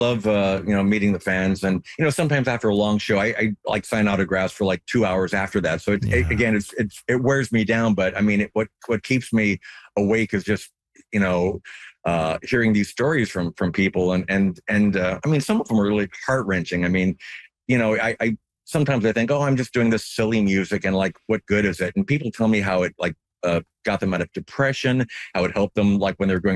love meeting the fans, and sometimes after a long show, I like sign autographs for like 2 hours after that. So Yeah. again, it wears me down, but I mean, what keeps me awake is just hearing these stories from people, and I mean, some of them are really heart wrenching. I mean, I sometimes I think, oh, I'm just doing this silly music, and like, what good is it? And people tell me how it like got them out of depression, how it helped them like when they're going